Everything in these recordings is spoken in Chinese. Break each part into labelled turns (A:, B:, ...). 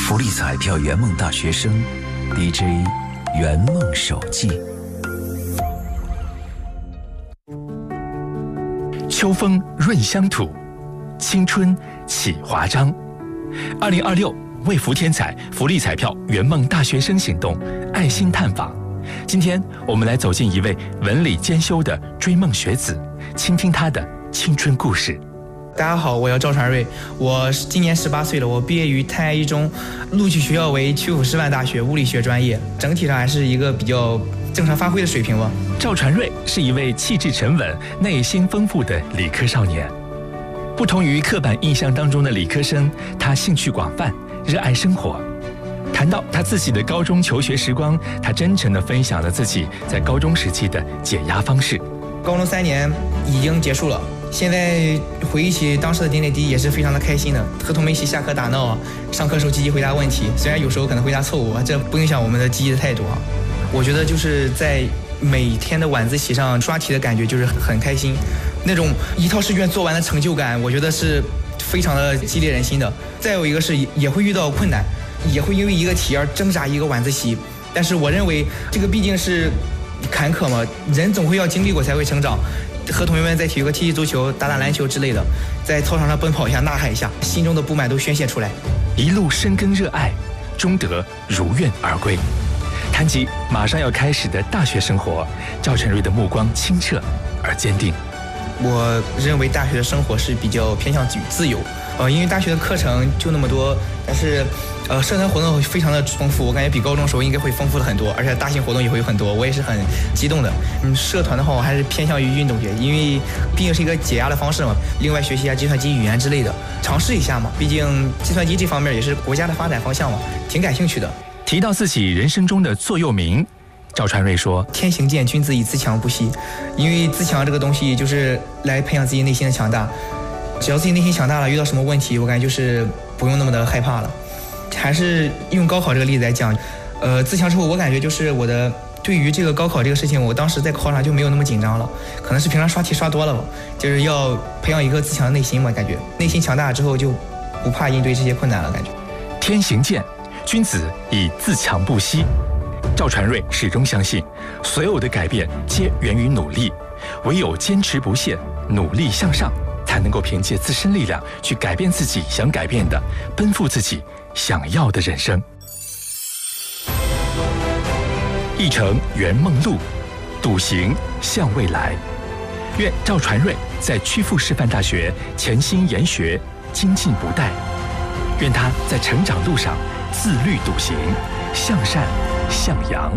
A: 福利彩票圆梦大学生 DJ 圆梦手记。
B: 秋风润乡土，青春启华章。2026为福添彩福利彩票圆梦大学生行动爱心探访。今天我们来走进一位文理兼修的追梦学子，倾听他的青春故事。
C: 大家好，我叫赵传瑞，我今年18岁了，我毕业于太原一中，录取学校为曲阜师范大学物理学专业，整体上还是一个比较正常发挥的水平吧。
B: 赵传瑞是一位气质沉稳、内心丰富的理科少年。不同于刻板印象当中的理科生，他兴趣广泛，热爱生活。谈到他自己的高中求学时光，他真诚地分享了自己在高中时期的解压方式。
C: 高中3年已经结束了，现在回忆起当时的点点滴滴也是非常的开心的，和同学一起下课打闹，上课时候积极回答问题，虽然有时候可能回答错误，这不影响我们的积极的态度啊。我觉得就是在每天的晚自习上刷题的感觉就是很开心，那种一套试卷做完的成就感，我觉得是非常的激励人心的。再有一个是也会遇到困难，也会因为一个题而挣扎一个晚自习，但是我认为这个毕竟是坎坷嘛，人总会要经历过才会成长。和同学们在体育课踢踢足球、打打篮球之类的，在操场上奔跑一下、呐喊一下，心中的不满都宣泄出来。
B: 一路深耕热爱，终得如愿而归。谈及马上要开始的大学生活，赵传瑞的目光清澈而坚定。
C: 我认为大学的生活是比较偏向自由，因为大学的课程就那么多，但是社团活动非常的丰富，我感觉比高中时候应该会丰富了很多，而且大型活动也会有很多，我也是很激动的。社团的话我还是偏向于运动学，因为毕竟是一个解压的方式嘛。另外学习一下计算机语言之类的，尝试一下嘛，毕竟计算机这方面也是国家的发展方向嘛，挺感兴趣的。
B: 提到自己人生中的座右铭，赵传瑞说：
C: 天行健，君子以自强不息。因为自强这个东西就是来培养自己内心的强大，只要自己内心强大了，遇到什么问题我感觉就是不用那么的害怕了。还是用高考这个例子来讲，自强之后我感觉就是我的对于这个高考这个事情，我当时在考场就没有那么紧张了，可能是平常刷题刷多了吧，就是要培养一个自强的内心嘛，感觉内心强大之后就不怕应对这些困难了，感觉。
B: 天行健，君子以自强不息。赵传瑞始终相信，所有的改变皆源于努力，唯有坚持不懈，努力向上，才能够凭借自身力量去改变自己想改变的，奔赴自己想要的人生。一程圆梦路，笃行向未来。愿赵传瑞在曲阜师范大学潜心研学，精进不怠。愿他在成长路上自律笃行，向善向阳。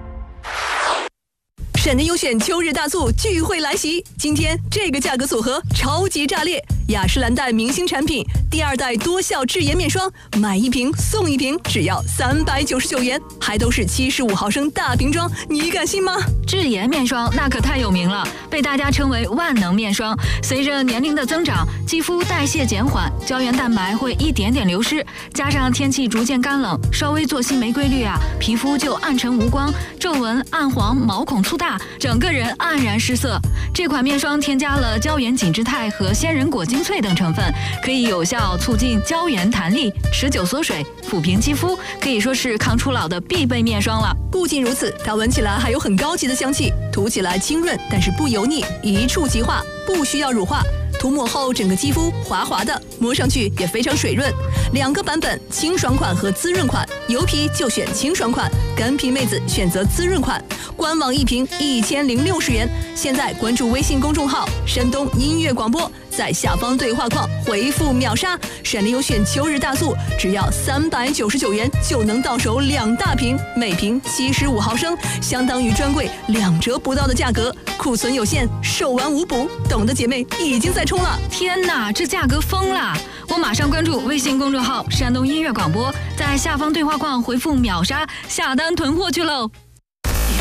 D: 闪电优选秋日大促聚会来袭，今天这个价格组合超级炸裂！雅诗兰黛明星产品第2代多效智妍面霜，买1瓶送1瓶，只要399元，还都是75毫升大瓶装，你敢信吗？
E: 智妍面霜那可太有名了，被大家称为万能面霜。随着年龄的增长，肌肤代谢减缓，胶原蛋白会一点点流失，加上天气逐渐干冷，稍微作息没规律啊，皮肤就暗沉无光，皱纹、暗黄、毛孔粗大，整个人黯然失色。这款面霜添加了胶原紧致肽和鲜人果精粹等成分，可以有效促进胶原弹力，持久缩水，抚平肌肤，可以说是抗初老的必备面霜了。
D: 不仅如此，它闻起来还有很高级的香气，涂起来清润，但是不油腻，一触即化，不需要乳化。涂抹后整个肌肤滑滑的，摸上去也非常水润。2个版本，清爽款和滋润款，油皮就选清爽款，干皮妹子选择滋润款。官网1瓶1060元。现在关注微信公众号山东音乐广播，在下方对话框回复秒杀，闪电优选秋日大促，只要399元就能到手2大瓶，每瓶75毫升，相当于专柜2折不到的价格，库存有限，售完无补，懂的姐妹已经在冲了。
E: 天哪，这价格疯了！我马上关注微信公众号山东音乐广播，在下方对话框回复秒杀，下单囤货去喽。